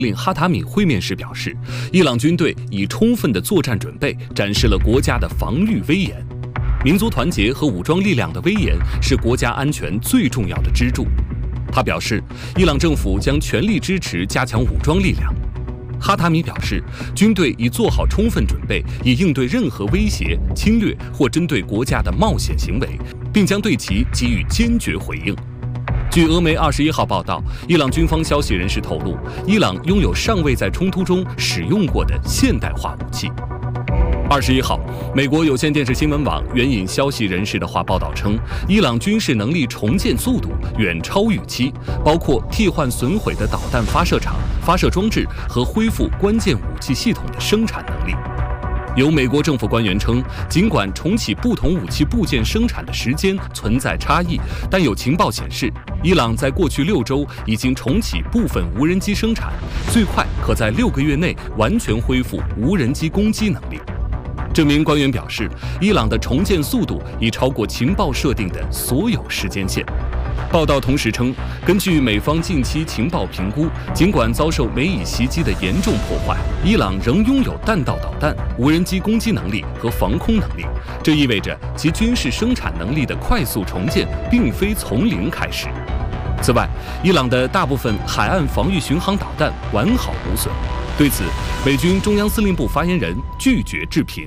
令哈塔米会面时表示，伊朗军队以充分的作战准备，展示了国家的防御威严。民族团结和武装力量的威严是国家安全最重要的支柱。他表示，伊朗政府将全力支持加强武装力量。哈塔米表示，军队已做好充分准备，以应对任何威胁、侵略或针对国家的冒险行为，并将对其给予坚决回应。据俄媒21号报道，伊朗军方消息人士透露，伊朗拥有尚未在冲突中使用过的现代化武器。21号，美国有线电视新闻网援引消息人士的话报道称，伊朗军事能力重建速度远超预期，包括替换损毁的导弹发射场、发射装置和恢复关键武器系统的生产能力。有美国政府官员称，尽管重启不同武器部件生产的时间存在差异，但有情报显示，伊朗在过去6周已经重启部分无人机生产，最快可在6个月内完全恢复无人机攻击能力。这名官员表示，伊朗的重建速度已超过情报设定的所有时间线。报道同时称，根据美方近期情报评估，尽管遭受美以袭击的严重破坏，伊朗仍拥有弹道导弹、无人机攻击能力和防空能力。这意味着其军事生产能力的快速重建并非从零开始。此外，伊朗的大部分海岸防御巡航导弹完好无损。对此，美军中央司令部发言人拒绝置评。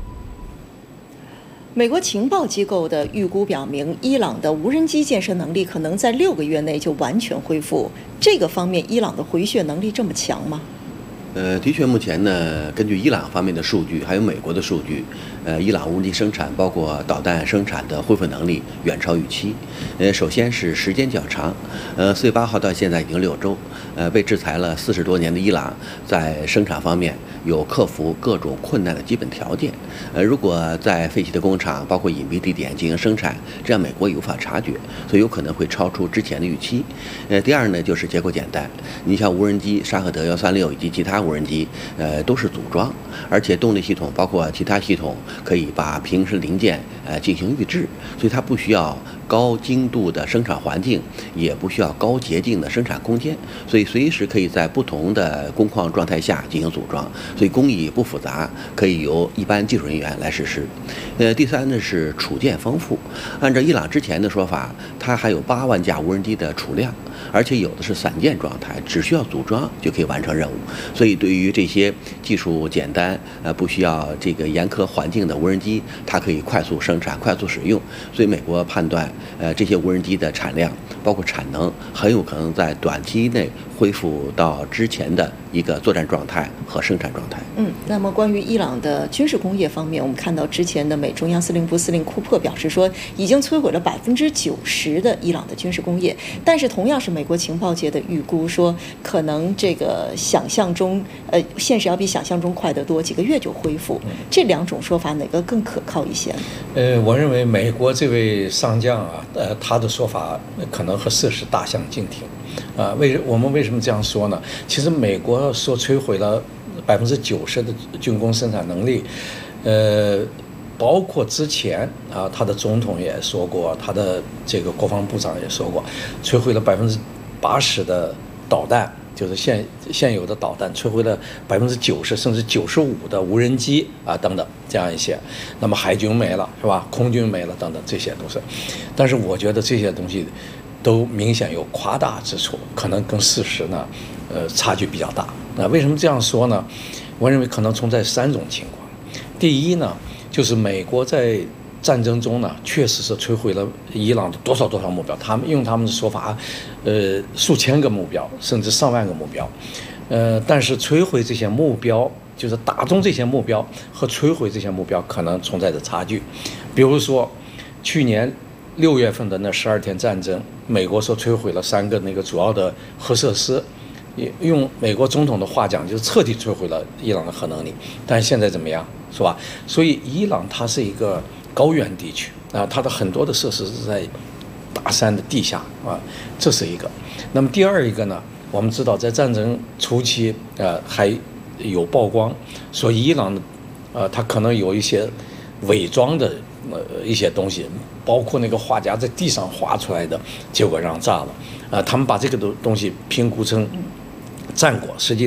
美国情报机构的预估表明，伊朗的无人机建设能力可能在6个月内就完全恢复。这个方面，伊朗的回血能力这么强吗？ 的确，目前呢，根据伊朗方面的数据，还有美国的数据，伊朗无人机生产包括导弹生产的恢复能力远超预期。首先是时间较长，4月8号到现在已经6周，被制裁了40多年的伊朗，在生产方面有克服各种困难的基本条件。如果在废弃的工厂，包括隐蔽地点进行生产，这样美国也无法察觉，所以有可能会超出之前的预期。第二呢，就是结构简单，你像无人机沙赫德136以及其他无人机，都是组装，而且动力系统包括其他系统可以把平时零件进行预制，所以它不需要高精度的生产环境，也不需要高洁净的生产空间，所以随时可以在不同的工况状态下进行组装，所以工艺不复杂，可以由一般技术人员来实施。第三呢是储件丰富，按照伊朗之前的说法，它还有8万架无人机的储量，而且有的是散件状态，只需要组装就可以完成任务。所以对于这些技术简单、不需要这个严苛环境的无人机，它可以快速生产、快速使用。所以美国判断，这些无人机的产量包括产能，很有可能在短期内恢复到之前的一个作战状态和生产状态。 那么关于伊朗的军事工业方面，我们看到之前的美中央司令部司令库珀表示说，已经摧毁了90%的伊朗的军事工业，但是同样是美国情报界的预估说，可能这个想象中，现实要比想象中快得多，几个月就恢复。这2种说法哪个更可靠一些？ 我认为美国这位上将啊，他的说法可能和事实大相径庭。我们为什么这样说呢？其实美国说摧毁了90%的军工生产能力，包括之前啊，他的总统也说过，他的这个国防部长也说过，摧毁了80%的导弹，就是现有的导弹，摧毁了90%甚至95%的无人机啊等等这样一些。那么海军没了是吧？空军没了等等，这些都是。但是我觉得这些东西都明显有夸大之处，可能跟事实呢，差距比较大。那为什么这样说呢？我认为可能存在3种情况。第一呢，就是美国在战争中呢，确实是摧毁了伊朗的多少目标，用他们的说法，数千个目标，甚至上万个目标。但是摧毁这些目标，就是打中这些目标和摧毁这些目标可能存在着差距。比如说，去年6月份的那12天战争，美国说摧毁了3个那个主要的核设施，用美国总统的话讲，就是彻底摧毁了伊朗的核能力。但是现在怎么样，是吧？所以伊朗它是一个高原地区啊，它的很多的设施是在大山的地下啊，这是一个。那么第二一个呢，我们知道在战争初期，还有曝光说伊朗它可能有一些伪装的一些东西，包括那个画家在地上画出来的，结果让炸了。他们把这个东西评估成战果，实际